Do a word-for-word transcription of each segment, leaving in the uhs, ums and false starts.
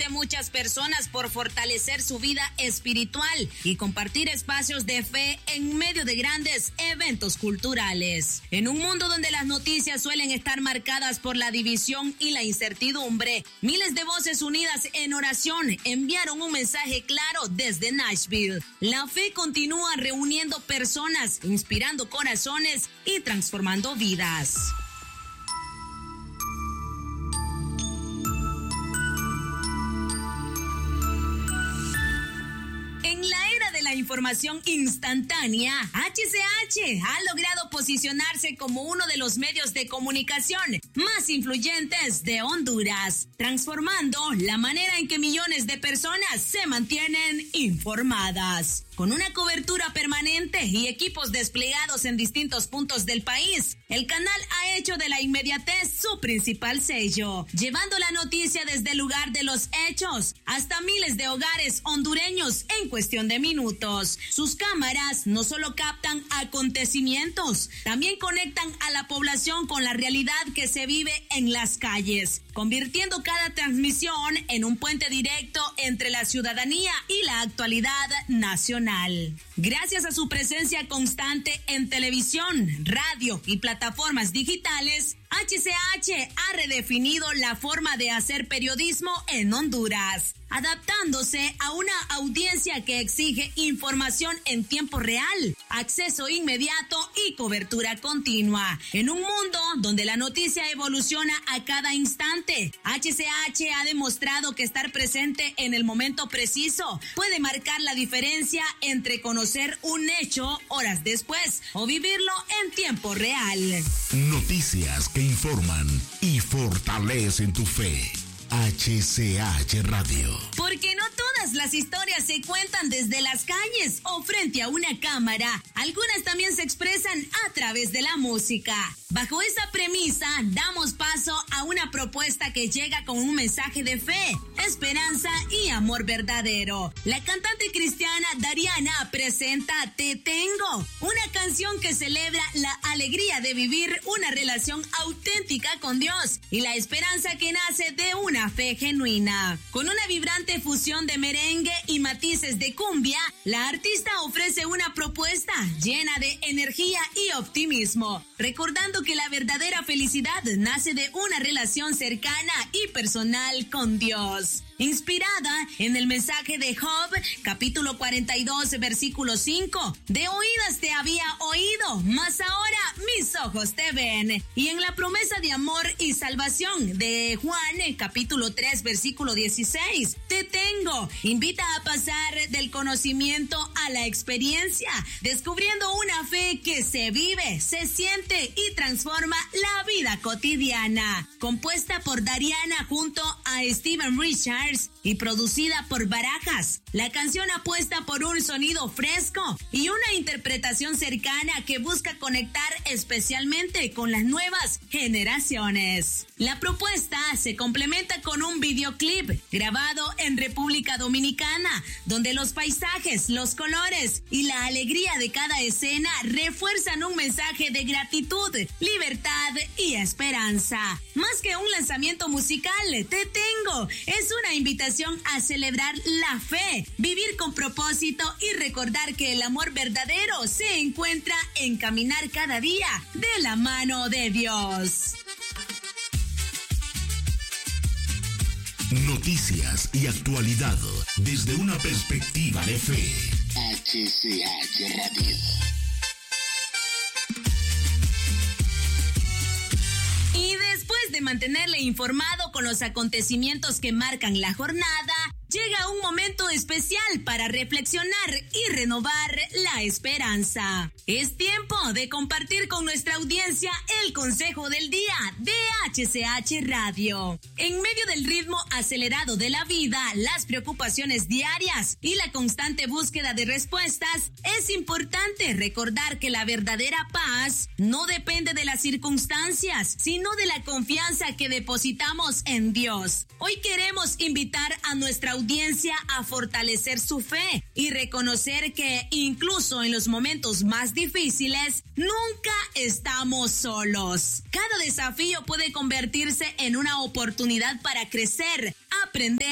muchas personas por fortalecer su vida espiritual y compartir espacios de fe en medio de grandes eventos culturales. En un mundo donde las noticias suelen estar marcadas por la división y la incertidumbre, miles de voces unidas en oración enviaron un mensaje claro desde Nashville. La fe continúa reuniendo personas, inspirando corazones y transformando vidas. La información instantánea, H C H ha logrado posicionarse como uno de los medios de comunicación más influyentes de Honduras, transformando la manera en que millones de personas se mantienen informadas. Con una cobertura permanente y equipos desplegados en distintos puntos del país, el canal ha hecho de la inmediatez su principal sello, llevando la noticia desde el lugar de los hechos hasta miles de hogares hondureños en cuestión de minutos. Sus cámaras no solo captan acontecimientos, también conectan a la población con la realidad que se vive en las calles, convirtiendo cada transmisión en un puente directo entre la ciudadanía y la actualidad nacional. Gracias a su presencia constante en televisión, radio y plataformas digitales, H C H ha redefinido la forma de hacer periodismo en Honduras, adaptándose a una audiencia que exige información en tiempo real, acceso inmediato y cobertura continua. En un mundo donde la noticia evoluciona a cada instante, H C H ha demostrado que estar presente en el momento preciso puede marcar la diferencia entre conocer un hecho horas después o vivirlo en tiempo real. Noticias que informan y fortalecen tu fe. H C H Radio. Porque no todas las historias se cuentan desde las calles o frente a una cámara. Algunas también se expresan a través de la música. Bajo esa premisa, damos paso a una propuesta que llega con un mensaje de fe, esperanza y amor verdadero. La cantante cristiana Dariana presenta Te Tengo, una canción que celebra la alegría de vivir una relación auténtica con Dios y la esperanza que nace de una fe genuina. Con una vibrante fusión de merengue y matices de cumbia, la artista ofrece una propuesta llena de energía y optimismo, recordando que la verdadera felicidad nace de una relación cercana y personal con Dios. Inspirada en el mensaje de Job, capítulo cuarenta y dos, versículo cinco, de oídas te había oído, mas ahora mis ojos te ven. Y en la promesa de amor y salvación de Juan, capítulo tres, versículo dieciséis, te tengo. Invita a pasar del conocimiento a la experiencia, descubriendo una fe que se vive, se siente y transforma la vida cotidiana. Compuesta por Dariana junto a Steven Richards y producida por Barajas, la canción apuesta por un sonido fresco y una interpretación cercana que busca conectar especialmente con las nuevas generaciones. La propuesta se complementa con un videoclip grabado en República Dominicana, donde los paisajes, los colores y la alegría de cada escena refuerzan un mensaje de gratitud, libertad y esperanza. Más que un lanzamiento musical, Te Tengo es una invitación a celebrar la fe, vivir con propósito y recordar que el amor verdadero se encuentra en caminar cada día de la mano de Dios. Noticias y actualidad desde una perspectiva de fe. H C H Radio. Y después de mantenerle informado con los acontecimientos que marcan la jornada, llega un momento especial para reflexionar y renovar la esperanza. Es tiempo de compartir con nuestra audiencia el consejo del día de H C H Radio. En medio del ritmo acelerado de la vida, las preocupaciones diarias y la constante búsqueda de respuestas, es importante recordar que la verdadera paz no depende de las circunstancias, sino de la confianza que depositamos en Dios. Hoy queremos invitar a nuestra audiencia a fortalecer su fe y reconocer que incluso en los momentos más difíciles, nunca estamos solos. Cada desafío puede convertirse en una oportunidad para crecer, aprender y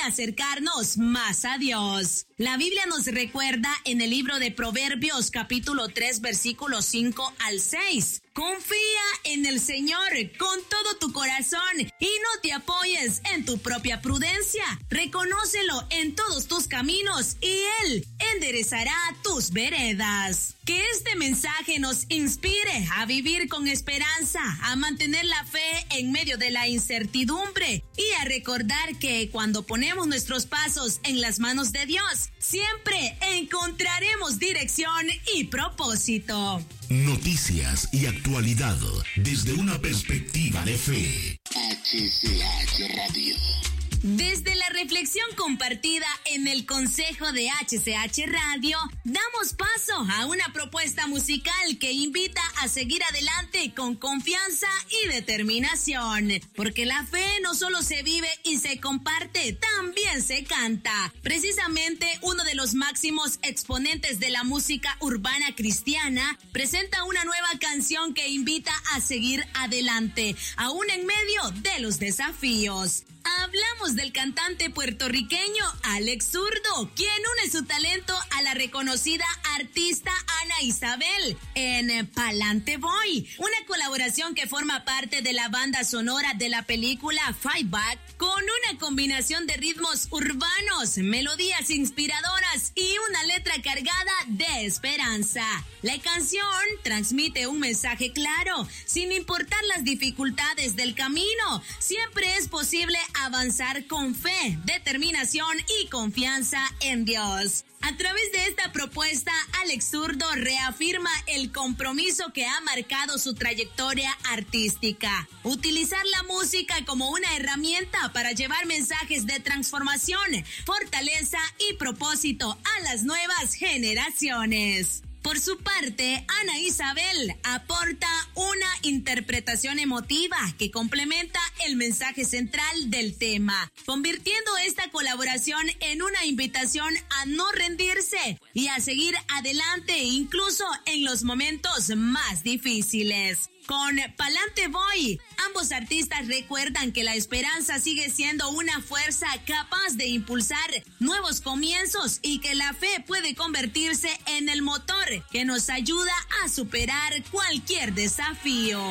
acercarnos más a Dios. La Biblia nos recuerda en el libro de Proverbios capítulo tres versículos cinco al seis. Confía en el Señor con todo tu corazón y no te apoyes en tu propia prudencia. Reconócelo en todos tus caminos y Él enderezará tus veredas. Que este mensaje nos inspire a vivir con esperanza, a mantener la fe en medio de la incertidumbre y a recordar que cuando ponemos nuestros pasos en las manos de Dios, siempre encontraremos dirección y propósito. Noticias y actualidad desde una perspectiva de fe. H C H Radio. Desde la reflexión compartida en el Consejo de H C H Radio, damos paso a una propuesta musical que invita a seguir adelante con confianza y determinación, porque la fe no solo se vive y se comparte, también se canta. Precisamente uno de los máximos exponentes de la música urbana cristiana presenta una nueva canción que invita a seguir adelante, aún en medio de los desafíos. Hablamos del cantante puertorriqueño Alex Zurdo, quien une su talento a la reconocida artista Ana Isabel en Palante Voy, una colaboración que forma parte de la banda sonora de la película Fight Back, con una combinación de ritmos urbanos, melodías inspiradoras y una letra cargada de esperanza. La canción transmite un mensaje claro: sin importar las dificultades del camino, siempre es posible avanzar con fe, determinación y confianza en Dios. A través de esta propuesta, Alex Zurdo reafirma el compromiso que ha marcado su trayectoria artística: utilizar la música como una herramienta para llevar mensajes de transformación, fortaleza y propósito a las nuevas generaciones. Por su parte, Ana Isabel aporta una interpretación emotiva que complementa el mensaje central del tema, convirtiendo esta colaboración en una invitación a no rendirse y a seguir adelante incluso en los momentos más difíciles. Con Palante Voy, ambos artistas recuerdan que la esperanza sigue siendo una fuerza capaz de impulsar nuevos comienzos y que la fe puede convertirse en el motor que nos ayuda a superar cualquier desafío.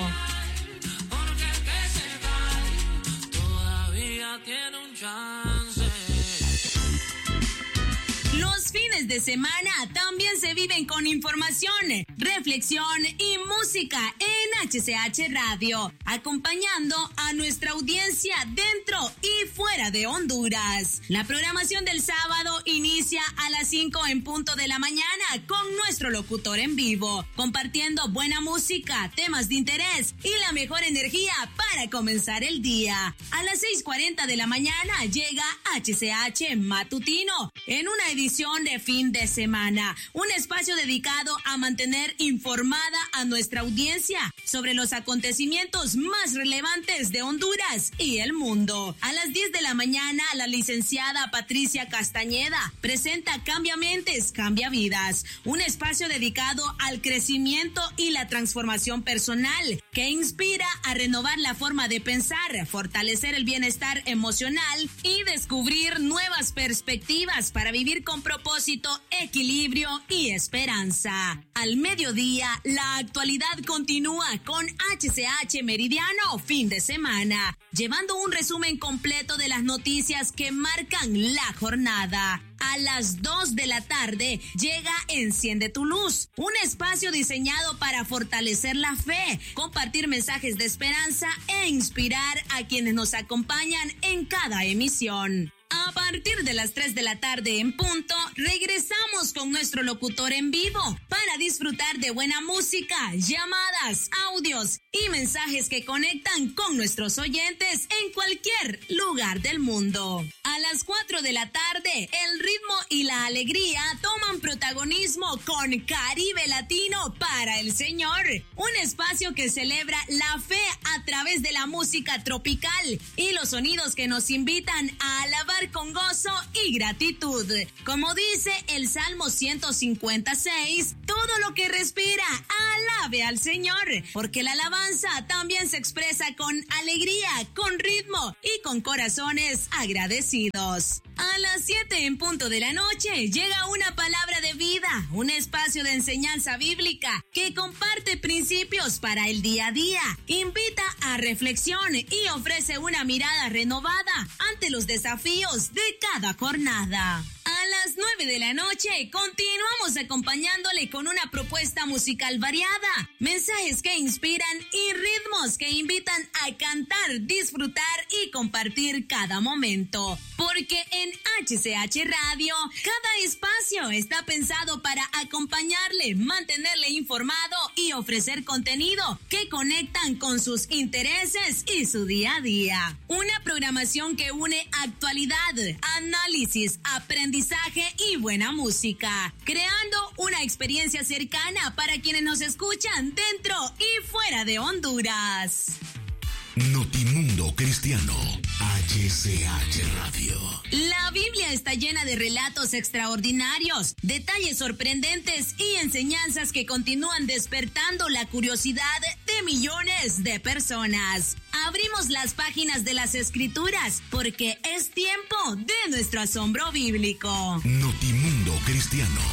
Porque el que se cae todavía tiene un chance. Los fines de semana también se viven con información, reflexión y música en H C H Radio, acompañando a nuestra audiencia dentro y fuera de Honduras. La programación del sábado inicia a las cinco en punto de la mañana con nuestro locutor en vivo, compartiendo buena música, temas de interés y la mejor energía para comenzar el día. A las seis cuarenta de la mañana llega H C H Matutino en una edición de fin de semana, un espacio dedicado a mantener informada a nuestra audiencia sobre los acontecimientos más relevantes de Honduras y el mundo. A las diez de la mañana, la licenciada Patricia Castañeda presenta Cambia Mentes, Cambia Vidas, un espacio dedicado al crecimiento y la transformación personal que inspira a renovar la forma de pensar, fortalecer el bienestar emocional y descubrir nuevas perspectivas para vivir con propósito, equilibrio y esperanza. Al mediodía, la actualidad continúa con H C H Meridiano Fin de Semana, llevando un resumen completo de las noticias que marcan la jornada. A las dos de la tarde llega Enciende tu Luz, un espacio diseñado para fortalecer la fe, compartir mensajes de esperanza e inspirar a quienes nos acompañan en cada emisión. A partir de las tres de la tarde en punto, regresamos con nuestro locutor en vivo para disfrutar de buena música, llamadas, audios y mensajes que conectan con nuestros oyentes en cualquier lugar del mundo. A las cuatro de la tarde, el ritmo y la alegría toman protagonismo con Caribe Latino para el Señor, un espacio que celebra la fe a través de la música tropical y los sonidos que nos invitan a alabar con gozo y gratitud. Como dice el Salmo ciento cincuenta y seis, todo todo lo que respira, alabe al Señor, porque la alabanza también se expresa con alegría, con ritmo y con corazones agradecidos. A las siete en punto de la noche llega una palabra de vida, un espacio de enseñanza bíblica que comparte principios para el día a día, invita a reflexión y ofrece una mirada renovada ante los desafíos de cada jornada. A las nueve de la noche continuamos acompañándole con una propuesta musical variada, mensajes que inspiran y ritmos que invitan a cantar, disfrutar y compartir cada momento. Porque en H C H Radio, cada espacio está pensado para acompañarle, mantenerle informado y ofrecer contenido que conectan con sus intereses y su día a día. Una programación que une actualidad, análisis, aprendizaje y buena música, creando una experiencia cercana para quienes nos escuchan dentro y fuera de Honduras. Notimundo Cristiano, H C H Radio. La Biblia está llena de relatos extraordinarios, detalles sorprendentes y enseñanzas que continúan despertando la curiosidad de millones de personas. Abrimos las páginas de las Escrituras porque es tiempo de nuestro asombro bíblico. Notimundo Cristiano,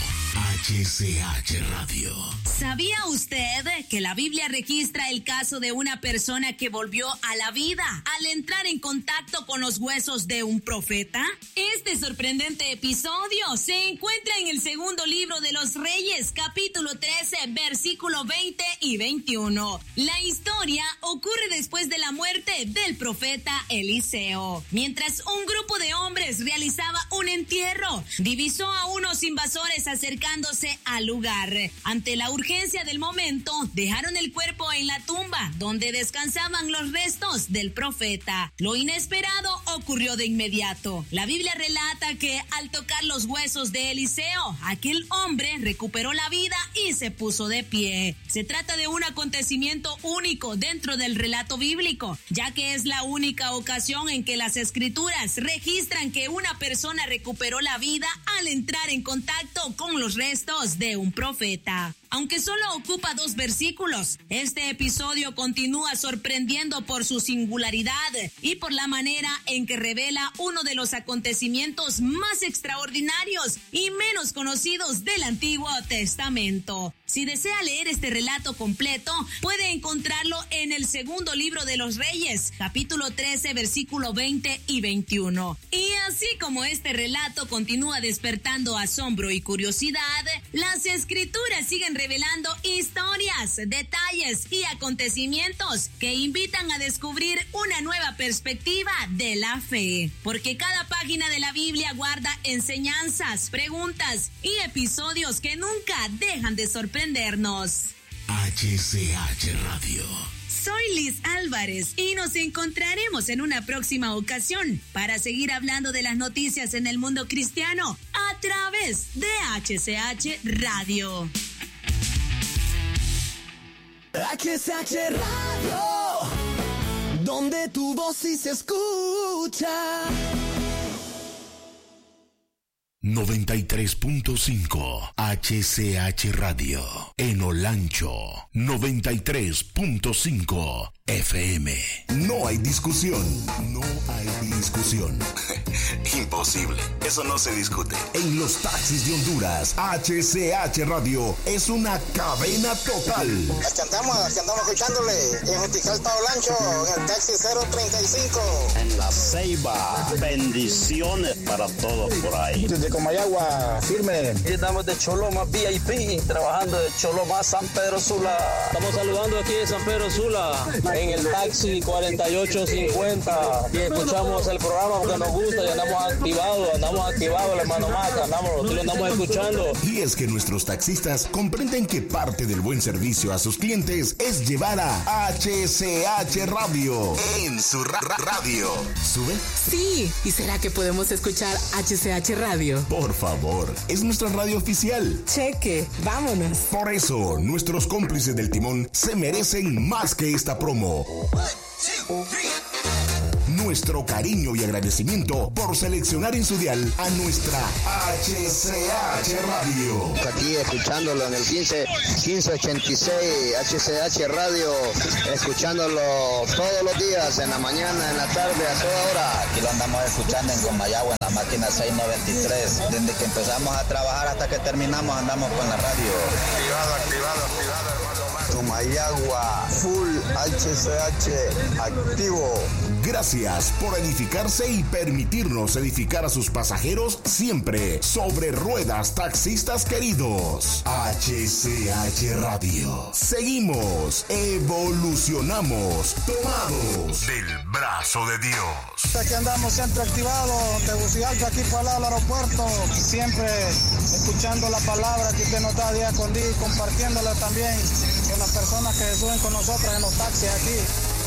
H C H Radio. ¿Sabía usted que la Biblia registra el caso de una persona que volvió a la vida al entrar en contacto con los huesos de un profeta? Este sorprendente episodio se encuentra en el segundo libro de los Reyes, capítulo trece, versículo veinte y veintiuno. La historia ocurre después de la muerte del profeta Eliseo. Mientras un grupo de hombres realizaba un entierro, divisó a unos invasores acercándose al lugar. Ante la urgencia del momento, dejaron el cuerpo en la tumba donde descansaban los restos del profeta. Lo inesperado ocurrió de inmediato. La Biblia relata que al tocar los huesos de Eliseo, aquel hombre recuperó la vida y se puso de pie. Se trata de un acontecimiento único dentro del relato bíblico, ya que es la única ocasión en que las Escrituras registran que una persona recuperó la vida al entrar en contacto con los restos de un profeta. Aunque solo ocupa dos versículos, este episodio continúa sorprendiendo por su singularidad y por la manera en que revela uno de los acontecimientos más extraordinarios y menos conocidos del Antiguo Testamento. Si desea leer este relato completo, puede encontrarlo en el segundo libro de los Reyes, capítulo trece, versículo veinte y veintiuno. Y así como este relato continúa despertando asombro y curiosidad, las Escrituras siguen revelando historias, detalles y acontecimientos que invitan a descubrir una nueva perspectiva de la fe. Porque cada página de la Biblia guarda enseñanzas, preguntas y episodios que nunca dejan de sorprendernos. H C H Radio. Soy Liz Álvarez y nos encontraremos en una próxima ocasión para seguir hablando de las noticias en el mundo cristiano a través de H C H Radio. H C H Radio, donde tu voz sí se escucha. noventa y tres punto cinco H C H Radio. En Olancho, noventa y tres punto cinco F M. No hay discusión. No hay discusión. Imposible. Eso no se discute. En los taxis de Honduras, H C H Radio es una cadena total. Aquí andamos, aquí andamos escuchándole en Juticalpa Olancho, en el taxi cero treinta y cinco. En La Ceiba, bendiciones para todos por ahí. Desde Comayagua, firme. Y estamos de Choloma V I P, trabajando de Choloma San Pedro Sula. Estamos saludando aquí de San Pedro Sula, en el taxi cuarenta y ocho cincuenta. Y escuchamos el programa porque nos gusta y andamos activados, andamos activados, el hermano Maca, andamos, lo andamos escuchando. Y es que nuestros taxistas comprenden que parte del buen servicio a sus clientes es llevar a H C H Radio en su ra- ra- radio. ¿Sube? Sí, ¿y será que podemos escuchar H C H Radio? Por favor, es nuestra radio oficial. Cheque, vámonos. Por eso, nuestros cómplices del timón se merecen más que esta promo. nuestro cariño y agradecimiento por seleccionar en su dial a nuestra H C H Radio. Aquí escuchándolo en el quince, quince ochenta y seis H C H Radio, escuchándolo todos los días, en la mañana, en la tarde, a toda hora. Aquí lo andamos escuchando en Comayagua, en la máquina seiscientos noventa y tres. Desde que empezamos a trabajar hasta que terminamos andamos con la radio. Activado, activado, activado, hermano. Comayagua, full H C H, activo. Gracias por edificarse y permitirnos edificar a sus pasajeros siempre sobre ruedas, taxistas queridos. H C H Radio. Seguimos, evolucionamos, tomados del brazo de Dios. Aquí andamos siempre activados, Tegucigalpa, aquí para el lado del aeropuerto, siempre escuchando la palabra que usted nos da día con día y compartiéndola también con las personas que suben con nosotros en los taxis aquí.